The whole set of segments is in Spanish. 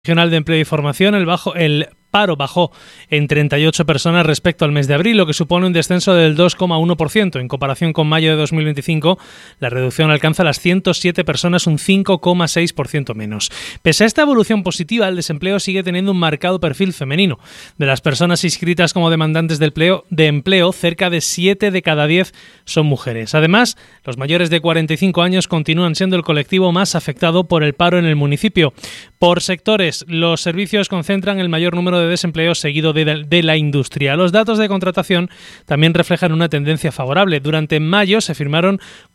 Regional de Empleo y Formación, el paro bajó en 38 personas respecto al mes de abril, lo que supone un descenso del 2,1%. En comparación con mayo de 2025, la reducción alcanza las 107 personas, un 5,6% menos. Pese a esta evolución positiva, el desempleo sigue teniendo un marcado perfil femenino. De las personas inscritas como demandantes de empleo, cerca de 7 de cada 10 son mujeres. Además, los mayores de 45 años continúan siendo el colectivo más afectado por el paro en el municipio. Por sectores, los servicios concentran el mayor número de desempleo, seguido de la industria. Los datos de contratación también reflejan una tendencia favorable. Durante mayo se firmaron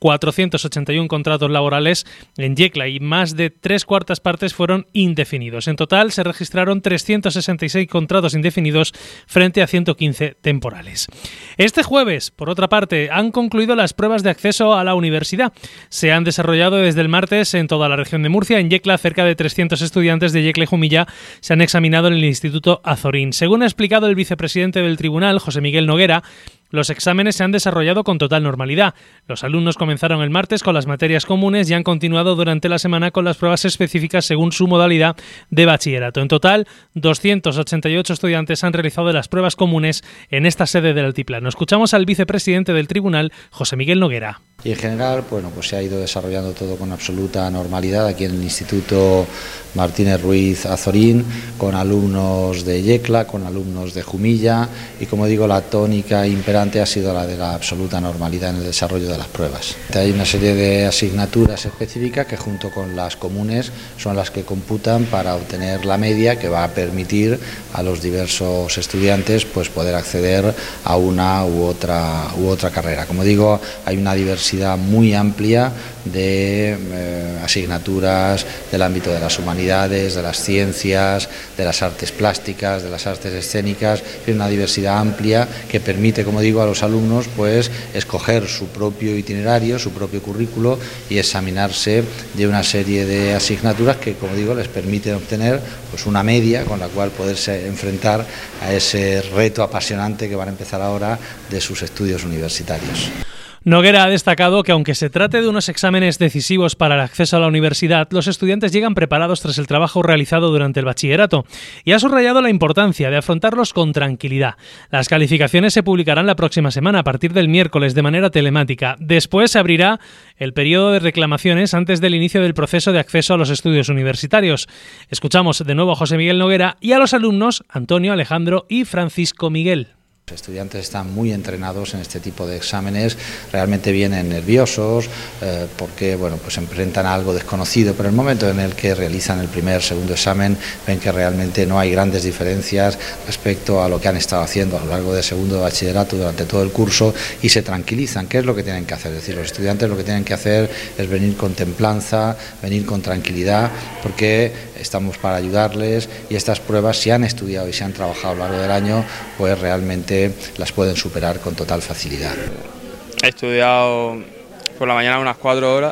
481 contratos laborales en Yecla y más de 3/4 partes fueron indefinidos. En total se registraron 366 contratos indefinidos frente a 115 temporales. Este jueves, por otra parte, han concluido las pruebas de acceso a la universidad. Se han desarrollado desde el martes en toda la región de Murcia. En Yecla, cerca de 300 estudiantes de Yecla y Jumilla se han examinado en el Instituto Azorín. Según ha explicado el vicepresidente del tribunal, José Miguel Noguera, los exámenes se han desarrollado con total normalidad. Los alumnos comenzaron el martes con las materias comunes y han continuado durante la semana con las pruebas específicas según su modalidad de bachillerato. En total, 288 estudiantes han realizado las pruebas comunes en esta sede del Altiplano. Escuchamos al vicepresidente del tribunal, José Miguel Noguera. Y en general, pues se ha ido desarrollando todo con absoluta normalidad aquí en el Instituto Martínez Ruiz Azorín, con alumnos de Yecla, con alumnos de Jumilla, y como digo, la tónica imperante ha sido la de la absoluta normalidad en el desarrollo de las pruebas. Hay una serie de asignaturas específicas que junto con las comunes son las que computan para obtener la media que va a permitir a los diversos estudiantes pues poder acceder a una u otra carrera. Como digo, hay una diversidad muy amplia de asignaturas del ámbito de las humanidades, de las ciencias, de las artes plásticas, de las artes escénicas. Es una diversidad amplia que permite, como digo, a los alumnos pues escoger su propio itinerario, su propio currículo y examinarse de una serie de asignaturas que, como digo, les permiten obtener pues una media con la cual poderse enfrentar a ese reto apasionante que van a empezar ahora de sus estudios universitarios. Noguera ha destacado que aunque se trate de unos exámenes decisivos para el acceso a la universidad, los estudiantes llegan preparados tras el trabajo realizado durante el bachillerato y ha subrayado la importancia de afrontarlos con tranquilidad. Las calificaciones se publicarán la próxima semana a partir del miércoles de manera telemática. Después se abrirá el periodo de reclamaciones antes del inicio del proceso de acceso a los estudios universitarios. Escuchamos de nuevo a José Miguel Noguera y a los alumnos Antonio, Alejandro y Francisco Miguel. Los estudiantes están muy entrenados en este tipo de exámenes, realmente vienen nerviosos porque pues enfrentan a algo desconocido, pero en el momento en el que realizan el primer, segundo examen ven que realmente no hay grandes diferencias respecto a lo que han estado haciendo a lo largo del segundo de bachillerato durante todo el curso y se tranquilizan. ¿Qué es lo que tienen que hacer? Es decir, los estudiantes lo que tienen que hacer es venir con templanza, venir con tranquilidad, porque estamos para ayudarles y estas pruebas, si han estudiado y si han trabajado a lo largo del año, pues realmente las pueden superar con total facilidad. He estudiado por la mañana unas 4 horas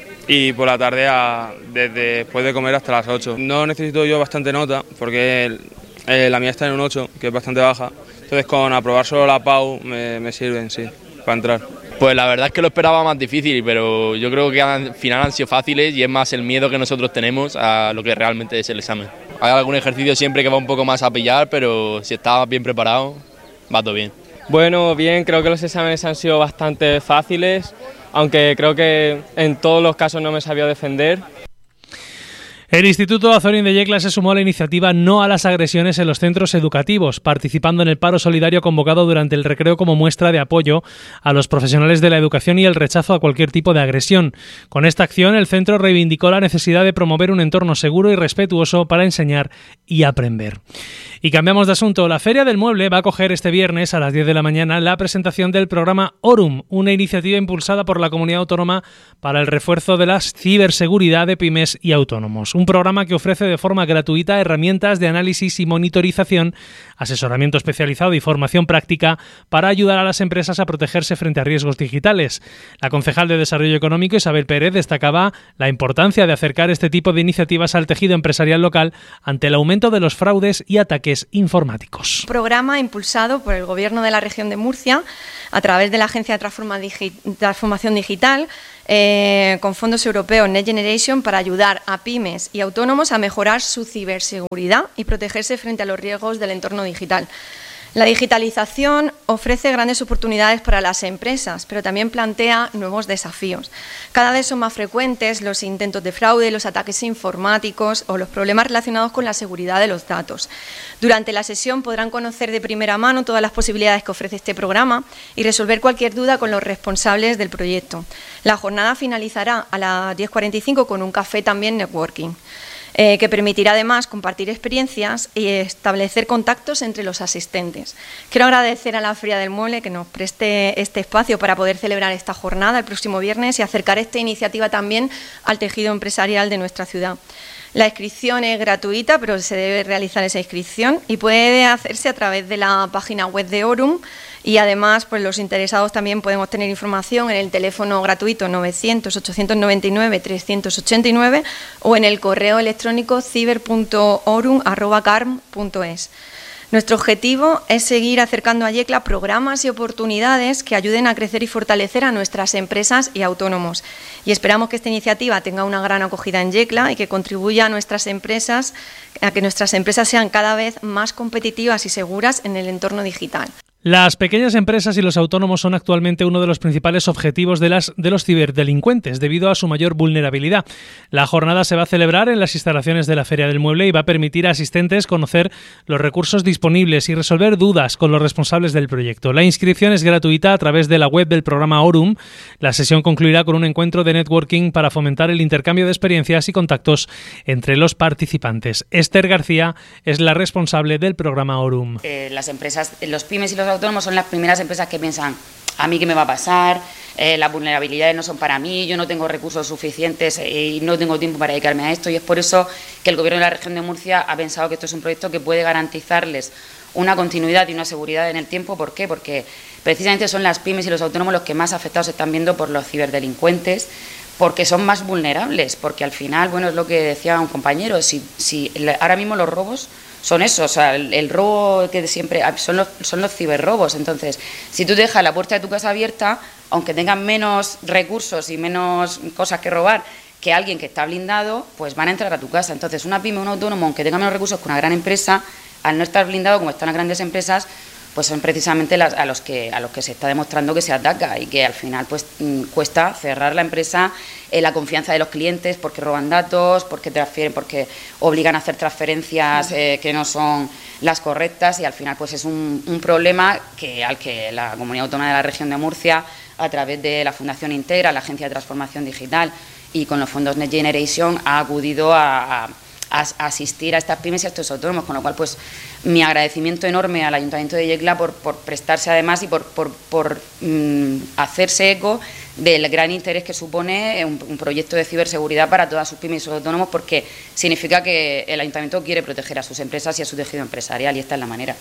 y por la tarde desde después de comer hasta las 8. No necesito yo bastante nota porque la mía está en un 8, que es bastante baja. Entonces con aprobar solo la PAU me sirven, sí, para entrar. Pues la verdad es que lo esperaba más difícil, pero yo creo que al final han sido fáciles y es más el miedo que nosotros tenemos a lo que realmente es el examen. Hay algún ejercicio siempre que va un poco más a pillar, pero si estás bien preparado, va todo bien. Bueno, bien, creo que los exámenes han sido bastante fáciles, aunque creo que en todos los casos no me sabía defender. El Instituto Azorín de Yecla se sumó a la iniciativa No a las agresiones en los centros educativos, participando en el paro solidario convocado durante el recreo como muestra de apoyo a los profesionales de la educación y el rechazo a cualquier tipo de agresión. Con esta acción, el centro reivindicó la necesidad de promover un entorno seguro y respetuoso para enseñar y aprender. Y cambiamos de asunto. La Feria del Mueble va a acoger este viernes a las 10 de la mañana la presentación del programa Orum, una iniciativa impulsada por la Comunidad Autónoma para el refuerzo de la ciberseguridad de pymes y autónomos. Un programa que ofrece de forma gratuita herramientas de análisis y monitorización, asesoramiento especializado y formación práctica para ayudar a las empresas a protegerse frente a riesgos digitales. La concejal de Desarrollo Económico, Isabel Pérez, destacaba la importancia de acercar este tipo de iniciativas al tejido empresarial local ante el aumento de los fraudes y ataques informáticos. Programa impulsado por el Gobierno de la región de Murcia a través de la Agencia de Transformación Digital, con fondos europeos Next Generation para ayudar a pymes y autónomos a mejorar su ciberseguridad y protegerse frente a los riesgos del entorno digital. La digitalización ofrece grandes oportunidades para las empresas, pero también plantea nuevos desafíos. Cada vez son más frecuentes los intentos de fraude, los ataques informáticos o los problemas relacionados con la seguridad de los datos. Durante la sesión podrán conocer de primera mano todas las posibilidades que ofrece este programa y resolver cualquier duda con los responsables del proyecto. La jornada finalizará a las 10:45 con un café también networking, que permitirá además compartir experiencias y establecer contactos entre los asistentes. Quiero agradecer a la Feria del Mueble que nos preste este espacio para poder celebrar esta jornada el próximo viernes y acercar esta iniciativa también al tejido empresarial de nuestra ciudad. La inscripción es gratuita, pero se debe realizar esa inscripción y puede hacerse a través de la página web de Orum. Y además, pues los interesados también pueden obtener información en el teléfono gratuito 900-899-389 o en el correo electrónico ciber.orum@carm.es. Nuestro objetivo es seguir acercando a Yecla programas y oportunidades que ayuden a crecer y fortalecer a nuestras empresas y autónomos. Y esperamos que esta iniciativa tenga una gran acogida en Yecla y que contribuya a que nuestras empresas sean cada vez más competitivas y seguras en el entorno digital. Las pequeñas empresas y los autónomos son actualmente uno de los principales objetivos de los ciberdelincuentes debido a su mayor vulnerabilidad. La jornada se va a celebrar en las instalaciones de la Feria del Mueble y va a permitir a asistentes conocer los recursos disponibles y resolver dudas con los responsables del proyecto. La inscripción es gratuita a través de la web del programa Orum. La sesión concluirá con un encuentro de networking para fomentar el intercambio de experiencias y contactos entre los participantes. Esther García es la responsable del programa Orum. Las empresas, los pymes y los autónomos son las primeras empresas que piensan, ¿a mí qué me va a pasar? Las vulnerabilidades no son para mí, yo no tengo recursos suficientes y no tengo tiempo para dedicarme a esto, y es por eso que el Gobierno de la Región de Murcia ha pensado que esto es un proyecto que puede garantizarles una continuidad y una seguridad en el tiempo. ¿Por qué? Porque precisamente son las pymes y los autónomos los que más afectados se están viendo por los ciberdelincuentes, porque son más vulnerables, porque al final, bueno, es lo que decía un compañero, si ahora mismo los robos son eso, o sea, el robo que siempre son los ciberrobos. Entonces, si tú dejas la puerta de tu casa abierta, aunque tengan menos recursos y menos cosas que robar que alguien que está blindado, pues van a entrar a tu casa. Entonces, una pyme, un autónomo, aunque tenga menos recursos que una gran empresa, al no estar blindado como están las grandes empresas, pues son precisamente a los que se está demostrando que se ataca y que al final pues cuesta cerrar la empresa, la confianza de los clientes, porque roban datos, porque transfieren, porque obligan a hacer transferencias que no son las correctas, y al final pues es un problema al que la Comunidad Autónoma de la Región de Murcia, a través de la Fundación Integra, la Agencia de Transformación Digital y con los fondos Next Generation, ha acudido a asistir a estas pymes y a estos autónomos, con lo cual pues mi agradecimiento enorme al Ayuntamiento de Yecla por prestarse además y por hacerse eco del gran interés que supone un proyecto de ciberseguridad para todas sus pymes y sus autónomos, porque significa que el Ayuntamiento quiere proteger a sus empresas y a su tejido empresarial, y esta es la manera.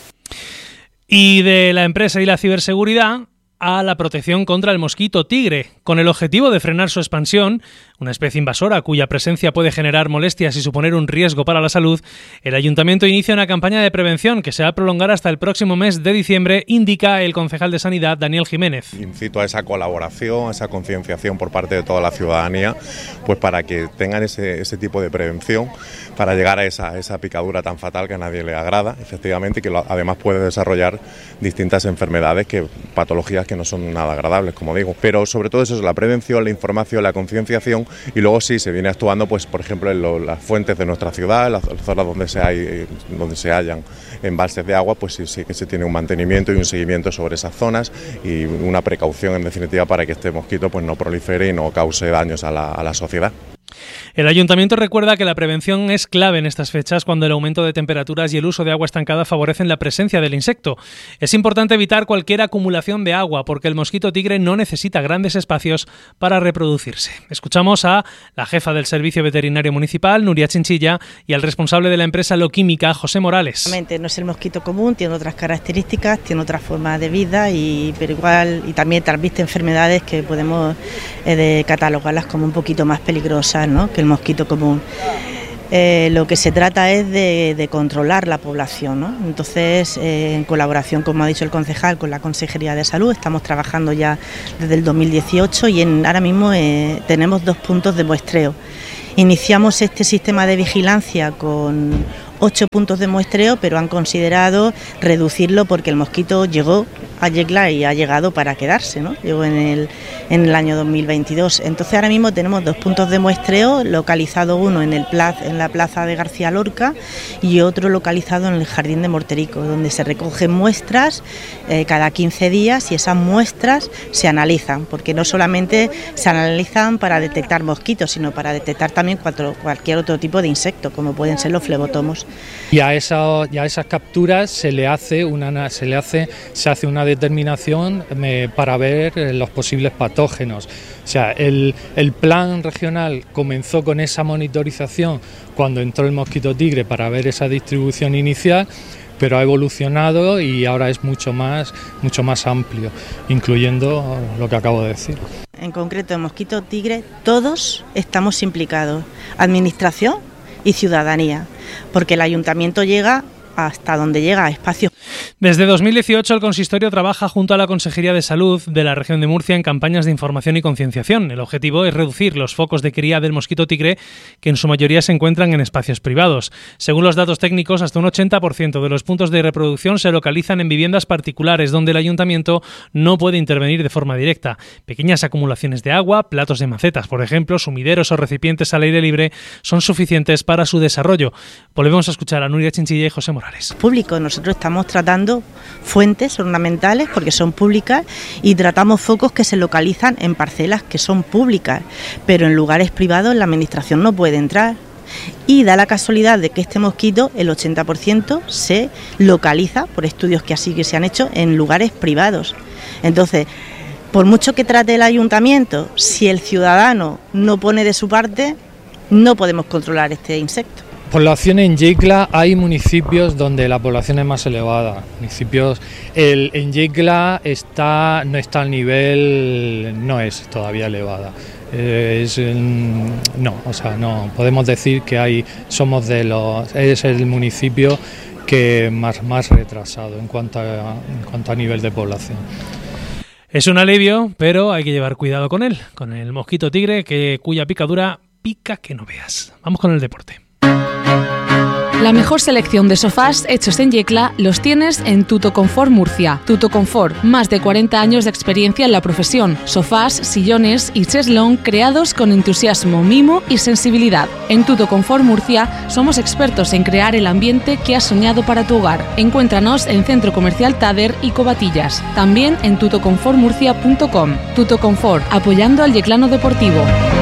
Y de la empresa y la ciberseguridad a la protección contra el mosquito tigre, con el objetivo de frenar su expansión, una especie invasora cuya presencia puede generar molestias y suponer un riesgo para la salud. El Ayuntamiento inicia una campaña de prevención que se va a prolongar hasta el próximo mes de diciembre, indica el concejal de Sanidad, Daniel Jiménez. Incito a esa colaboración, a esa concienciación por parte de toda la ciudadanía, pues para que tengan ese tipo de prevención, para llegar a esa picadura tan fatal que a nadie le agrada, efectivamente, y que además puede desarrollar distintas enfermedades, patologías que no son nada agradables, como digo. Pero sobre todo eso es la prevención, la información, la concienciación, y luego sí se viene actuando, pues por ejemplo en las fuentes de nuestra ciudad, en las zonas donde se hallan embalses de agua, pues sí que se tiene un mantenimiento y un seguimiento sobre esas zonas y una precaución en definitiva para que este mosquito pues no prolifere y no cause daños a la sociedad. El Ayuntamiento recuerda que la prevención es clave en estas fechas, cuando el aumento de temperaturas y el uso de agua estancada favorecen la presencia del insecto. Es importante evitar cualquier acumulación de agua, porque el mosquito tigre no necesita grandes espacios para reproducirse. Escuchamos a la jefa del Servicio Veterinario Municipal, Nuria Chinchilla, y al responsable de la empresa Loquímica, José Morales. No es el mosquito común, tiene otras características, tiene otra forma de vida, pero igual, y también transmite enfermedades que podemos catalogarlas como un poquito más peligrosas, ¿no?, que el mosquito común. lo que se trata es de controlar la población, ¿no? Entonces, en colaboración, como ha dicho el concejal, con la Consejería de Salud, estamos trabajando ya desde el 2018 y ahora mismo tenemos 2 puntos de muestreo. Iniciamos este sistema de vigilancia con 8 puntos de muestreo, pero han considerado reducirlo porque el mosquito llegó a Yecla y ha llegado para quedarse, ¿no? Llegó en el año 2022. Entonces ahora mismo tenemos 2 puntos de muestreo, localizado uno en la plaza de García Lorca y otro localizado en el Jardín de Morterico, donde se recogen muestras cada 15 días y esas muestras se analizan, porque no solamente se analizan para detectar mosquitos, sino para detectar también cualquier otro tipo de insecto, como pueden ser los flebotomos. Y a esas capturas se hace una determinación para ver los posibles patógenos. O sea, el plan regional comenzó con esa monitorización cuando entró el mosquito tigre para ver esa distribución inicial, pero ha evolucionado y ahora es mucho más amplio, incluyendo lo que acabo de decir. En concreto, el mosquito tigre, todos estamos implicados, administración y ciudadanía, porque el ayuntamiento llega hasta donde llega, a espacios. Desde 2018 el consistorio trabaja junto a la Consejería de Salud de la región de Murcia en campañas de información y concienciación. El objetivo es reducir los focos de cría del mosquito tigre, que en su mayoría se encuentran en espacios privados. Según los datos técnicos, hasta un 80% de los puntos de reproducción se localizan en viviendas particulares, donde el ayuntamiento no puede intervenir de forma directa. Pequeñas acumulaciones de agua, platos de macetas, por ejemplo, sumideros o recipientes al aire libre son suficientes para su desarrollo. Volvemos a escuchar a Nuria Chinchilla y José Morales. Público, nosotros estamos tratando fuentes ornamentales porque son públicas y tratamos focos que se localizan en parcelas que son públicas, pero en lugares privados la administración no puede entrar. Y da la casualidad de que este mosquito, el 80%, se localiza, por estudios que así que se han hecho, en lugares privados. Entonces, por mucho que trate el ayuntamiento, si el ciudadano no pone de su parte, no podemos controlar este insecto. Población en Yecla, hay municipios donde la población es más elevada. En Yecla no está al nivel, no es todavía elevada. No podemos decir que es el municipio que más retrasado en cuanto a nivel de población. Es un alivio, pero hay que llevar cuidado con él, con el mosquito tigre, cuya picadura pica que no veas. Vamos con el deporte. La mejor selección de sofás hechos en Yecla los tienes en Tuto Confort Murcia. Tuto Confort, más de 40 años de experiencia en la profesión. Sofás, sillones y cheslón creados con entusiasmo, mimo y sensibilidad. En Tuto Confort Murcia somos expertos en crear el ambiente que has soñado para tu hogar. Encuéntranos en Centro Comercial Tader y Covatillas. También en tutoconfortmurcia.com. Tuto Confort, apoyando al yeclano deportivo.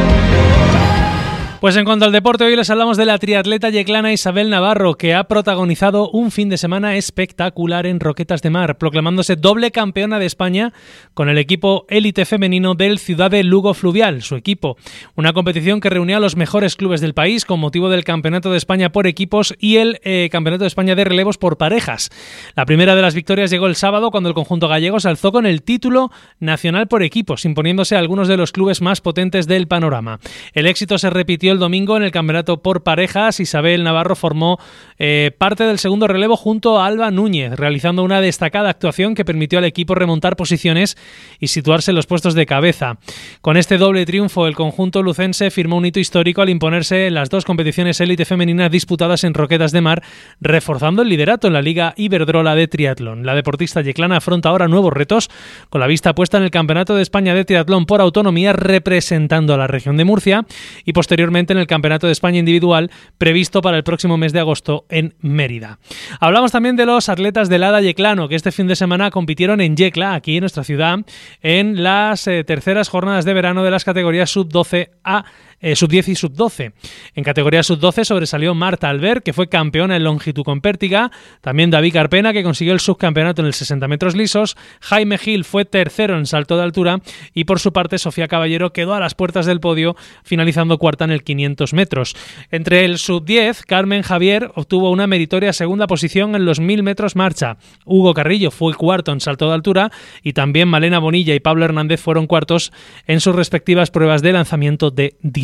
Pues en cuanto al deporte, hoy les hablamos de la triatleta yeclana Isabel Navarro, que ha protagonizado un fin de semana espectacular en Roquetas de Mar, proclamándose doble campeona de España con el equipo élite femenino del Ciudad de Lugo Fluvial, su equipo. Una competición que reunió a los mejores clubes del país con motivo del Campeonato de España por equipos y el Campeonato de España de relevos por parejas. La primera de las victorias llegó el sábado cuando el conjunto gallego se alzó con el título nacional por equipos, imponiéndose a algunos de los clubes más potentes del panorama. El éxito se repitió el domingo en el campeonato por parejas. Isabel Navarro formó parte del segundo relevo junto a Alba Núñez, realizando una destacada actuación que permitió al equipo remontar posiciones y situarse en los puestos de cabeza. Con este doble triunfo, el conjunto lucense firmó un hito histórico al imponerse en las 2 competiciones élite femeninas disputadas en Roquetas de Mar, reforzando el liderato en la Liga Iberdrola de triatlón. La deportista yeclana afronta ahora nuevos retos, con la vista puesta en el Campeonato de España de triatlón por autonomía, representando a la región de Murcia, y posteriormente en el Campeonato de España individual previsto para el próximo mes de agosto en Mérida. Hablamos también de los atletas del ADA yeclano, que este fin de semana compitieron en Yecla, aquí en nuestra ciudad, en las terceras jornadas de verano de las categorías sub-12 a sub-10 y sub-12. En categoría sub-12 sobresalió Marta Albert, que fue campeona en longitud con pértiga, también David Carpena, que consiguió el subcampeonato en el 60 metros lisos, Jaime Gil fue tercero en salto de altura y por su parte Sofía Caballero quedó a las puertas del podio, finalizando cuarta en el 500 metros. Entre el sub-10, Carmen Javier obtuvo una meritoria segunda posición en los 1000 metros marcha, Hugo Carrillo fue cuarto en salto de altura y también Malena Bonilla y Pablo Hernández fueron cuartos en sus respectivas pruebas de lanzamiento de disco.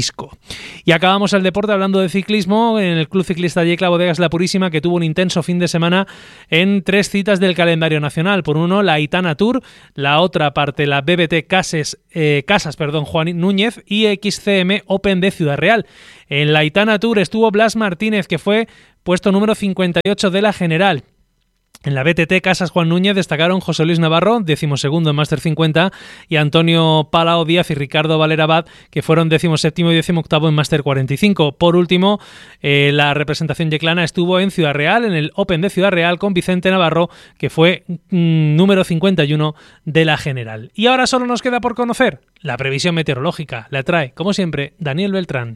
Pisco. Y acabamos el deporte hablando de ciclismo en el Club Ciclista Yecla Bodegas La Purísima, que tuvo un intenso fin de semana en 3 citas del calendario nacional. Por uno, la Aitana Tour, la otra parte, la BBT Casas Juan Núñez y XCM Open de Ciudad Real. En la Aitana Tour estuvo Blas Martínez, que fue puesto número 58 de la general. En la BTT Casas Juan Núñez destacaron José Luis Navarro, 12º en Máster 50, y Antonio Palao Díaz y Ricardo Valera Abad, que fueron 17º y 18º en Máster 45. Por último, la representación yeclana estuvo en Ciudad Real, en el Open de Ciudad Real, con Vicente Navarro, que fue número 51 de la general. Y ahora solo nos queda por conocer la previsión meteorológica. La trae, como siempre, Daniel Beltrán.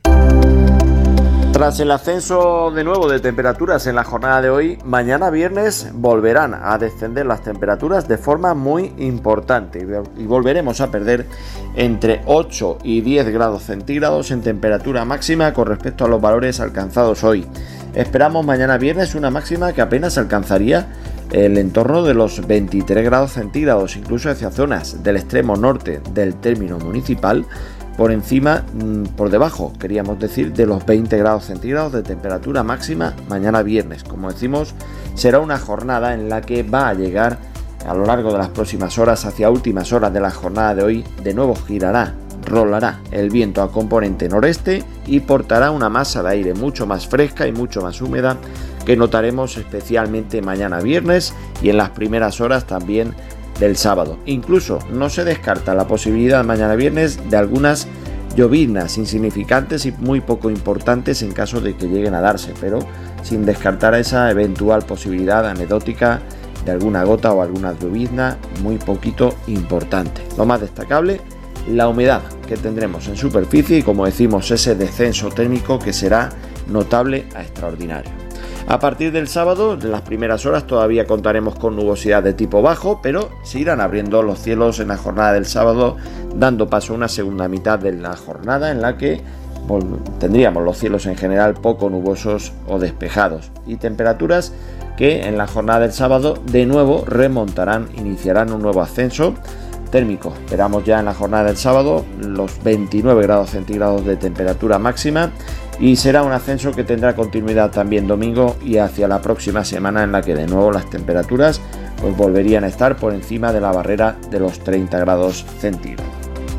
Tras el ascenso de nuevo de temperaturas en la jornada de hoy, mañana viernes volverán a descender las temperaturas de forma muy importante y volveremos a perder entre 8 y 10 grados centígrados en temperatura máxima con respecto a los valores alcanzados hoy. Esperamos mañana viernes una máxima que apenas alcanzaría el entorno de los 23 grados centígrados, incluso hacia zonas del extremo norte del término municipal, por debajo, queríamos decir, de los 20 grados centígrados de temperatura máxima mañana viernes. Como decimos, será una jornada en la que va a llegar a lo largo de las próximas horas, hacia últimas horas de la jornada de hoy, de nuevo rolará el viento a componente noreste y portará una masa de aire mucho más fresca y mucho más húmeda que notaremos especialmente mañana viernes y en las primeras horas también del sábado. Incluso no se descarta la posibilidad mañana viernes de algunas lloviznas insignificantes y muy poco importantes en caso de que lleguen a darse, pero sin descartar esa eventual posibilidad anecdótica de alguna gota o alguna llovizna muy poquito importante. Lo más destacable, la humedad que tendremos en superficie y, como decimos, ese descenso térmico que será notable a extraordinario. A partir del sábado, en las primeras horas, todavía contaremos con nubosidad de tipo bajo, pero se irán abriendo los cielos en la jornada del sábado, dando paso a una segunda mitad de la jornada en la que tendríamos los cielos en general poco nubosos o despejados y temperaturas que en la jornada del sábado de nuevo iniciarán un nuevo ascenso térmico. Esperamos ya en la jornada del sábado los 29 grados centígrados de temperatura máxima y será un ascenso que tendrá continuidad también domingo y hacia la próxima semana, en la que de nuevo las temperaturas volverían a estar por encima de la barrera de los 30 grados centígrados.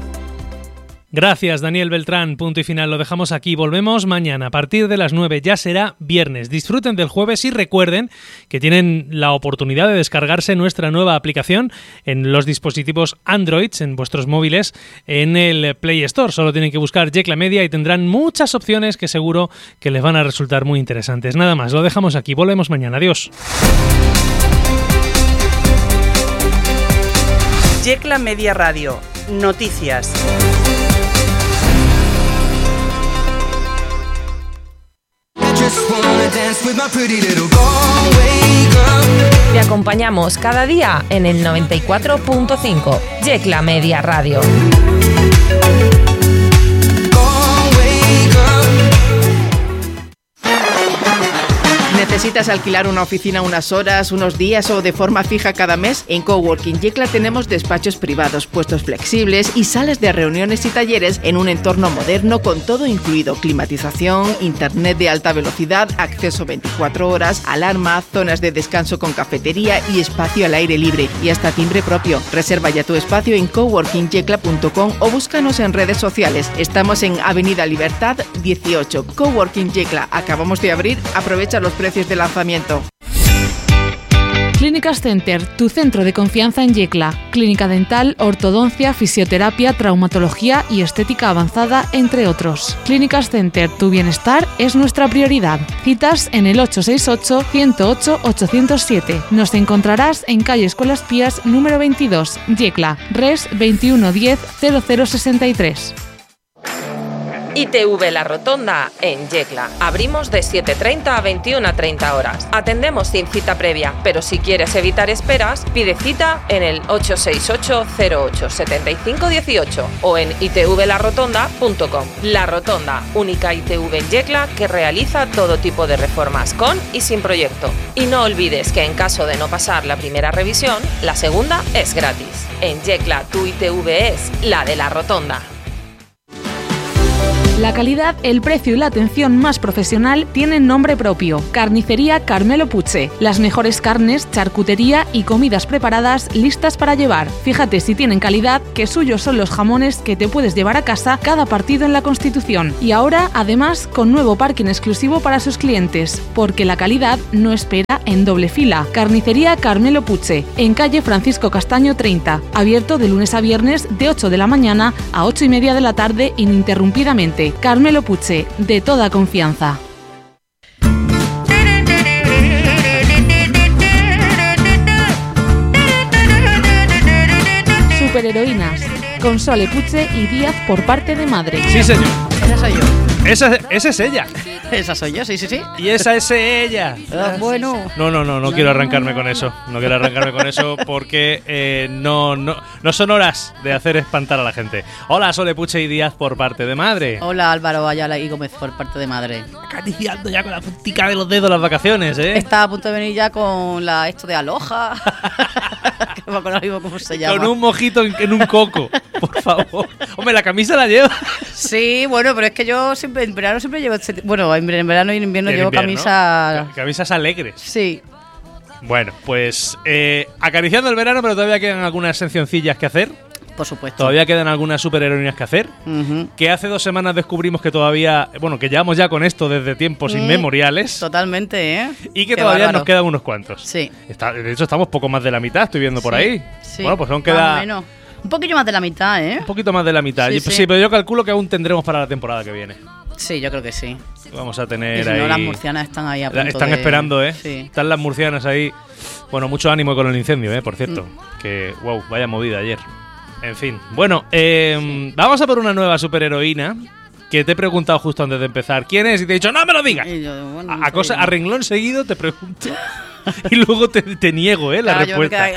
Gracias, Daniel Beltrán. Punto y final, lo dejamos aquí. Volvemos mañana a partir de las 9. Ya será viernes. Disfruten del jueves y recuerden que tienen la oportunidad de descargarse nuestra nueva aplicación en los dispositivos Android, en vuestros móviles, en el Play Store. Solo tienen que buscar Yecla Media y tendrán muchas opciones que seguro que les van a resultar muy interesantes. Nada más, lo dejamos aquí. Volvemos mañana. Adiós. Yecla Media Radio. Noticias. Te acompañamos cada día en el 94.5 Yecla Media Radio. ¿Necesitas alquilar una oficina unas horas, unos días o de forma fija cada mes? En Coworking Yecla tenemos despachos privados, puestos flexibles y salas de reuniones y talleres en un entorno moderno con todo incluido: climatización, internet de alta velocidad, acceso 24 horas, alarma, zonas de descanso con cafetería y espacio al aire libre y hasta timbre propio. Reserva ya tu espacio en coworkingyecla.com o búscanos en redes sociales. Estamos en Avenida Libertad 18. Coworking Yecla. Acabamos de abrir. Aprovecha los precios de lanzamiento. Clínicas Center, tu centro de confianza en Yecla. Clínica dental, ortodoncia, fisioterapia, traumatología y estética avanzada, entre otros. Clínicas Center, tu bienestar es nuestra prioridad. Citas en el 868-108-807. Nos encontrarás en calle Escuelas Pías, número 22, Yecla, res 2110 0063. ITV La Rotonda en Yecla. Abrimos de 7:30 a 21:30 horas. Atendemos sin cita previa, pero si quieres evitar esperas, pide cita en el 868-08-7518 o en itvlarotonda.com. La Rotonda, única ITV en Yecla que realiza todo tipo de reformas con y sin proyecto. Y no olvides que en caso de no pasar la primera revisión, la segunda es gratis. En Yecla, tu ITV es la de La Rotonda. La calidad, el precio y la atención más profesional tienen nombre propio. Carnicería Carmelo Puche. Las mejores carnes, charcutería y comidas preparadas listas para llevar. Fíjate si tienen calidad, que suyos son los jamones que te puedes llevar a casa cada partido en la Constitución. Y ahora, además, con nuevo parking exclusivo para sus clientes. Porque la calidad no espera en doble fila. Carnicería Carmelo Puche. En calle Francisco Castaño 30. Abierto de lunes a viernes de 8 de la mañana a 8:30 de la tarde ininterrumpidamente. Carmelo Puche, de toda confianza. Superheroínas, con Sole Puche y Díaz por parte de madre. Sí, señor. Esa soy yo. Esa es ella. Esa soy yo, sí. Y esa es ella. Bueno. No quiero arrancarme con eso. No quiero arrancarme con eso porque no son horas de hacer espantar a la gente. Hola, Sole Puche y Díaz por parte de madre. Hola, Álvaro Ayala y Gómez por parte de madre. Acariciando ya con la puntica de los dedos las vacaciones, ¿eh? Está a punto de venir ya con esto de Aloha. Que no me acuerdo mismo cómo se llama. Con un mojito en un coco, por favor. Hombre, la camisa la lleva. Sí, bueno, pero es que yo siempre en verano siempre llevo bueno, en verano y en invierno llevo camisa. Camisas alegres. Sí. Bueno, pues acariciando el verano, pero todavía quedan algunas seccioncillas que hacer. Por supuesto. Todavía quedan algunas superheroínas que hacer. Que hace 2 semanas descubrimos que todavía, que llevamos ya con esto desde tiempos inmemoriales. Totalmente, ¿eh? Y que todavía nos quedan unos cuantos. Sí. De hecho, estamos poco más de la mitad, estoy viendo por ahí. Sí. Bueno, pues aún queda. Un poquillo más de la mitad, ¿eh? Un poquito más de la mitad. Sí, pero yo calculo que aún tendremos para la temporada que viene. Sí, yo creo que sí. Vamos a tener y si ahí. No, las murcianas están ahí a punto Están esperando, ¿eh? Sí. Están las murcianas ahí. Bueno, mucho ánimo con el incendio, por cierto. Que, wow, vaya movida ayer. En fin. Bueno, vamos a por una nueva superheroína que te he preguntado justo antes de empezar. ¿Quién es? Y te he dicho, ¡no me lo digas! A renglón seguido te pregunto. Y luego te niego, la respuesta.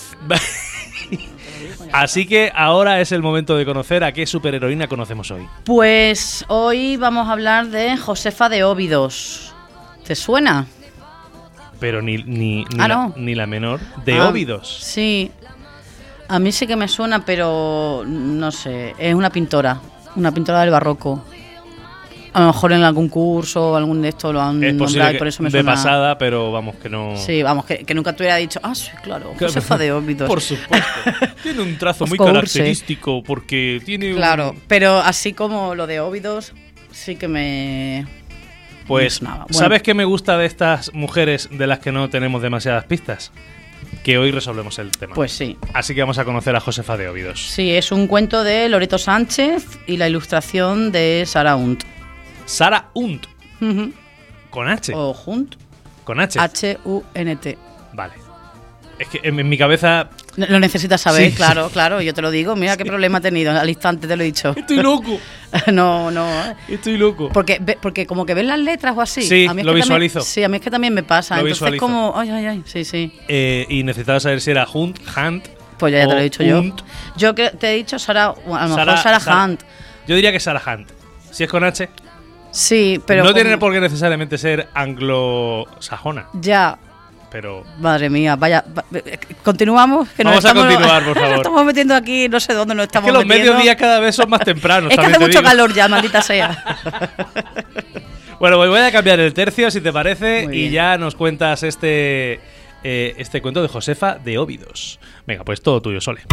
Así que ahora es el momento de conocer a qué superheroína conocemos hoy. Pues hoy vamos a hablar de Josefa de Óbidos. ¿Te suena? Pero ni la menor. De Óbidos. Sí. A mí sí que me suena, pero no sé. Es una pintora del barroco. A lo mejor en algún curso o algún de estos lo han nombrado y por eso me suena. De pasada, pero vamos, que no. Sí, vamos, que nunca te hubiera dicho, sí, claro, Josefa de Óbidos. Por supuesto. Tiene un trazo muy característico porque tiene. Claro, pero así como lo de Óbidos, sí que me. Pues, ¿sabes qué me gusta de estas mujeres de las que no tenemos demasiadas pistas? Que hoy resolvemos el tema. Pues sí. Así que vamos a conocer a Josefa de Óbidos. Sí, es un cuento de Loreto Sánchez y la ilustración de Sara Hunt. Sara Hunt. ¿Con H? O Hunt. Con H. H-U-N-T. Vale. Es que en mi cabeza. Lo necesitas saber, sí. Claro, yo te lo digo. Mira qué problema he tenido, al instante te lo he dicho. Estoy loco. No. Estoy loco. Porque como que ves las letras o así. Sí, a mí es lo que visualizo. Sí, a mí es que también me pasa. Lo Entonces visualizo. como, ay, sí. Y necesitaba saber si era Hunt. Pues ya te lo he dicho Hunt. yo. Yo te he dicho Sara, a lo mejor Sara Hunt. Yo diría que Sara Hunt. Si es con H. Sí, pero. No tiene por qué necesariamente ser anglosajona. Ya. Pero. Madre mía, vaya. Continuamos. Que Vamos a continuar, por favor. Nos estamos metiendo aquí, no sé dónde nos estamos metiendo. Es que los metiendo. mediodías cada vez son más tempranos. Es que hace mucho calor ya, maldita sea. Bueno, pues voy a cambiar el tercio, si te parece, y ya nos cuentas este cuento de Josefa de Óbidos. Venga, pues todo tuyo, Sole.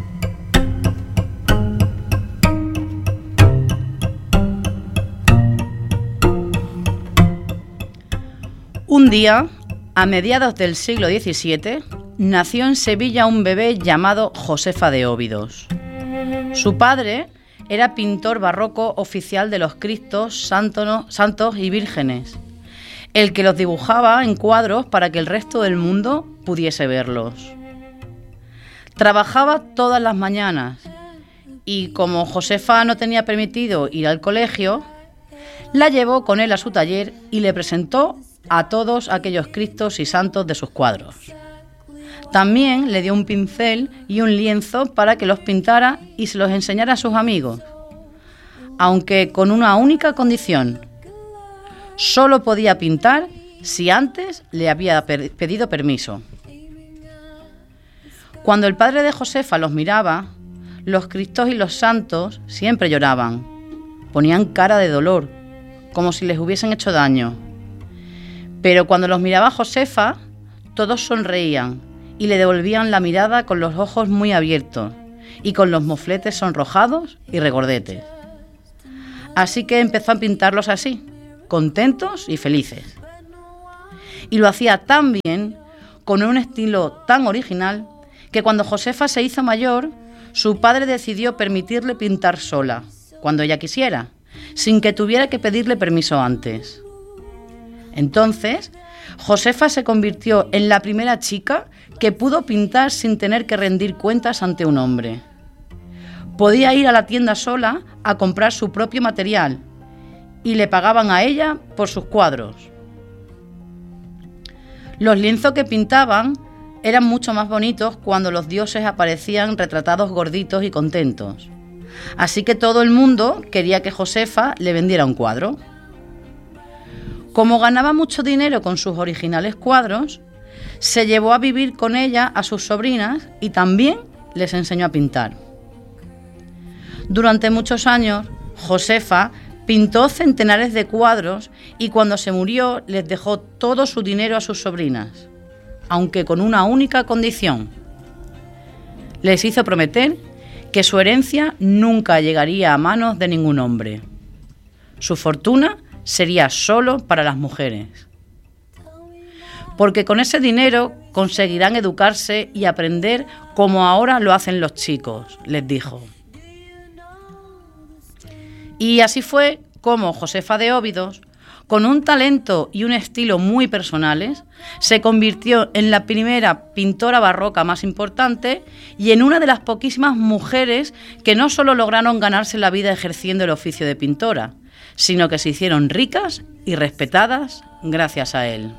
Un día, a mediados del siglo XVII, nació en Sevilla un bebé llamado Josefa de Óbidos. Su padre era pintor barroco oficial de los Cristos, santos y vírgenes, el que los dibujaba en cuadros para que el resto del mundo pudiese verlos. Trabajaba todas las mañanas y como Josefa no tenía permitido ir al colegio, la llevó con él a su taller y le presentó a todos aquellos Cristos y santos de sus cuadros. También le dio un pincel y un lienzo para que los pintara y se los enseñara a sus amigos, aunque con una única condición: solo podía pintar si antes le había pedido permiso. Cuando el padre de Josefa los miraba, los Cristos y los santos siempre lloraban, ponían cara de dolor, como si les hubiesen hecho daño. Pero cuando los miraba Josefa, todos sonreían y le devolvían la mirada con los ojos muy abiertos y con los mofletes sonrojados y regordetes. Así que empezó a pintarlos así, contentos y felices. Y lo hacía tan bien, con un estilo tan original, que cuando Josefa se hizo mayor, su padre decidió permitirle pintar sola, cuando ella quisiera, sin que tuviera que pedirle permiso antes. Entonces, Josefa se convirtió en la primera chica que pudo pintar sin tener que rendir cuentas ante un hombre. Podía ir a la tienda sola a comprar su propio material y le pagaban a ella por sus cuadros. Los lienzos que pintaban eran mucho más bonitos cuando los dioses aparecían retratados gorditos y contentos. Así que todo el mundo quería que Josefa le vendiera un cuadro. Como ganaba mucho dinero con sus originales cuadros, se llevó a vivir con ella a sus sobrinas y también les enseñó a pintar. Durante muchos años, Josefa pintó centenares de cuadros y cuando se murió les dejó todo su dinero a sus sobrinas, aunque con una única condición. Les hizo prometer que su herencia nunca llegaría a manos de ningún hombre. Su fortuna sería solo para las mujeres. Porque con ese dinero conseguirán educarse y aprender como ahora lo hacen los chicos, les dijo. Y así fue como Josefa de Óbidos, con un talento y un estilo muy personales, se convirtió en la primera pintora barroca más importante y en una de las poquísimas mujeres que no solo lograron ganarse la vida ejerciendo el oficio de pintora, sino que se hicieron ricas y respetadas gracias a él.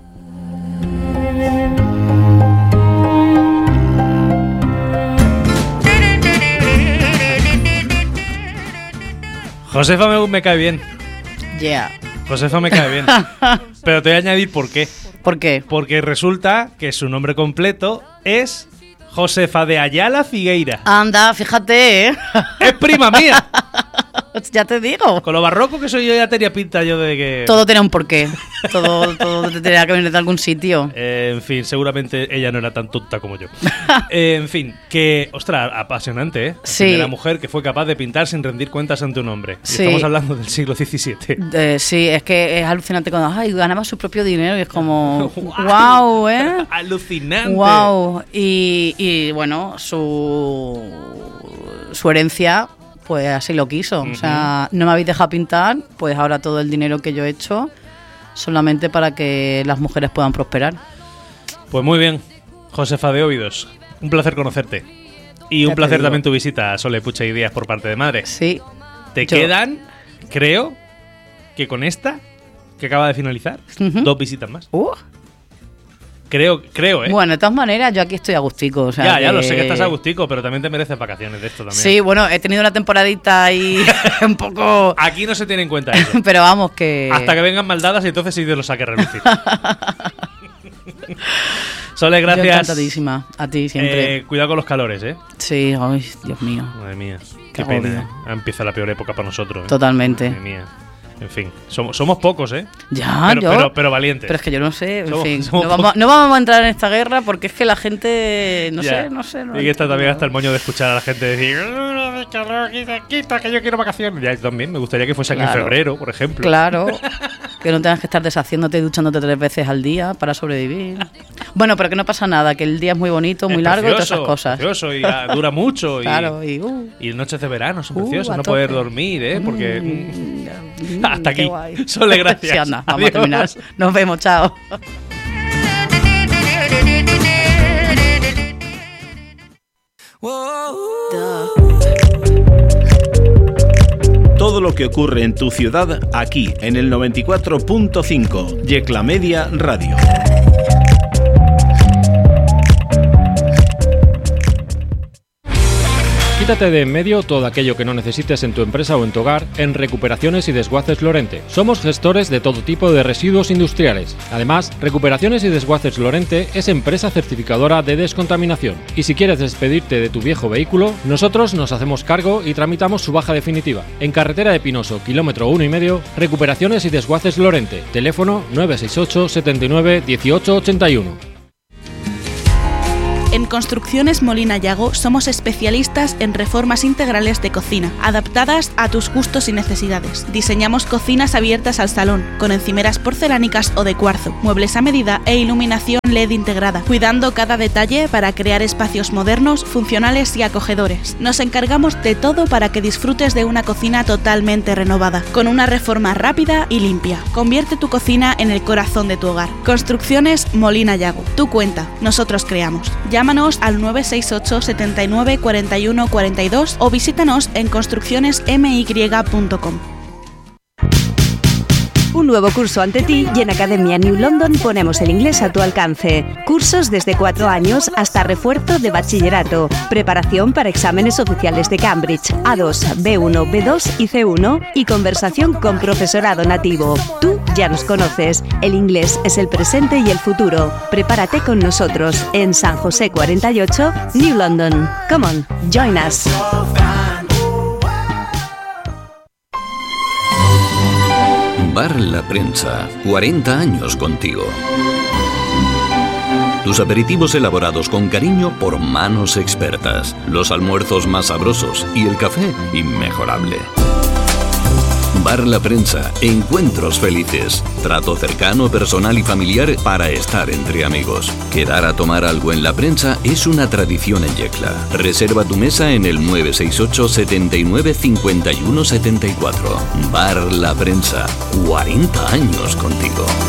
Josefa me cae bien. Yeah. Josefa me cae bien. Pero te voy a añadir por qué. ¿Por qué? Porque resulta que su nombre completo es Josefa de Ayala Figueira. Anda, fíjate, ¿eh? ¡Es prima mía! Ya te digo. Con lo barroco que soy yo ya tenía pinta yo de que... Todo tenía un porqué. Todo tenía que venir de algún sitio. En fin, seguramente ella no era tan tonta como yo. En fin, que... Ostras, apasionante, ¿eh? Sí. De la mujer que fue capaz de pintar sin rendir cuentas ante un hombre. Y Sí. estamos hablando del siglo XVII. Sí, es que es alucinante cuando ganaba su propio dinero y es como... ¡Wow! ¿Eh? ¡Alucinante! ¡Wow! Y bueno, su herencia... Pues así lo quiso. O sea, no me habéis dejado pintar, pues ahora todo el dinero que yo he hecho solamente para que las mujeres puedan prosperar. Pues muy bien, Josefa de Óbidos. Un placer conocerte. Y un placer también tu visita a Sole Pucha y Díaz por parte de madre. Sí. Te quedan, creo, que con esta, que acaba de finalizar, 2 visitas más. Creo, ¿eh? Bueno, de todas maneras, yo aquí estoy a gustico. O sea, ya lo sé que estás a gustico, pero también te mereces vacaciones de esto también. Sí, bueno, he tenido una temporadita ahí un poco... Aquí no se tiene en cuenta eso. Pero vamos, que... Hasta que vengan maldadas y entonces sí Dios lo saque a relucir. Sole, gracias. Yo encantadísima. A ti siempre. Cuidado con los calores, ¿eh? Sí, ay, Dios mío. Madre mía. Qué pena, ¿eh? Empieza la peor época para nosotros, ¿eh? Totalmente. Madre mía. En fin, somos pocos, ¿eh? Ya, pero valientes. Pero es que yo no sé, en fin. No vamos a entrar en esta guerra porque es que la gente, no sé. Y que está también hasta el moño de escuchar a la gente decir, quita, que yo quiero vacaciones. Ya también me gustaría que fuese aquí en febrero, por ejemplo. Claro, que no tengas que estar deshaciéndote y duchándote 3 veces al día para sobrevivir. Bueno, pero que no pasa nada, que el día es muy bonito, muy largo y todas esas cosas. Precioso y dura mucho. Claro, y noches de verano son preciosas, no tope. poder dormir, ¿eh? Porque... hasta aquí. Sole, gracias. Sí, anda, vamos a terminar. Nos vemos, chao. Todo lo que ocurre en tu ciudad, aquí, en el 94.5, Yecla Media Radio. Quítate de en medio todo aquello que no necesites en tu empresa o en tu hogar en Recuperaciones y Desguaces Lorente. Somos gestores de todo tipo de residuos industriales. Además, Recuperaciones y Desguaces Lorente es empresa certificadora de descontaminación. Y si quieres despedirte de tu viejo vehículo, nosotros nos hacemos cargo y tramitamos su baja definitiva. En carretera de Pinoso, kilómetro 1,5, Recuperaciones y Desguaces Lorente. Teléfono 968 79 18 81. En Construcciones Molina Yago somos especialistas en reformas integrales de cocina, adaptadas a tus gustos y necesidades. Diseñamos cocinas abiertas al salón, con encimeras porcelánicas o de cuarzo, muebles a medida e iluminación LED integrada, cuidando cada detalle para crear espacios modernos, funcionales y acogedores. Nos encargamos de todo para que disfrutes de una cocina totalmente renovada, con una reforma rápida y limpia. Convierte tu cocina en el corazón de tu hogar. Construcciones Molina Yago. Tú cuenta, nosotros creamos. Llámanos al 968 79 41 42 o visítanos en construccionesmy.com. Un nuevo curso ante ti y en Academia New London ponemos el inglés a tu alcance. Cursos desde 4 años hasta refuerzo de bachillerato. Preparación para exámenes oficiales de Cambridge, A2, B1, B2 y C1 y conversación con profesorado nativo. Tú ya nos conoces. El inglés es el presente y el futuro. Prepárate con nosotros en San José 48, New London. Come on, join us. Bar La Prensa, 40 años contigo. Tus aperitivos elaborados con cariño por manos expertas, los almuerzos más sabrosos y el café inmejorable. Bar La Prensa, encuentros felices, trato cercano, personal y familiar para estar entre amigos. Quedar a tomar algo en La Prensa es una tradición en Yecla. Reserva tu mesa en el 968 79 51 74. Bar La Prensa, 40 años contigo.